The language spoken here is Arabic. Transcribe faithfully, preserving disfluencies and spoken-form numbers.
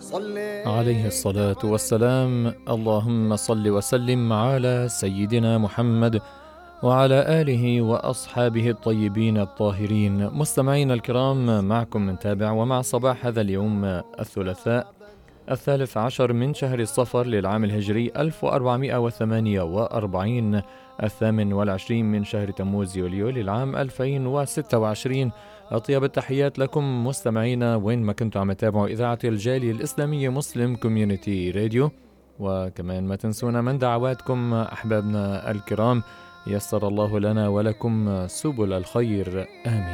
عليه الصلاة والسلام. اللهم صل وسلم على سيدنا محمد وعلى آله وأصحابه الطيبين الطاهرين. مستمعين الكرام، معكم من تابع ومع صباح هذا اليوم الثلاثاء الثالث عشر من شهر الصفر للعام الهجري ألف وأربعمائة وثمانية وأربعين، الثامن والعشرين من شهر تموز يوليو للعام ألفين وستة وعشرين. أطيب التحيات لكم مستمعينا وين ما كنتوا عم تتابعوا إذاعة الجالية الإسلامية مسلم كوميونيتي راديو، وكمان ما تنسونا من دعواتكم أحبابنا الكرام. يسر الله لنا ولكم سبل الخير، آمين.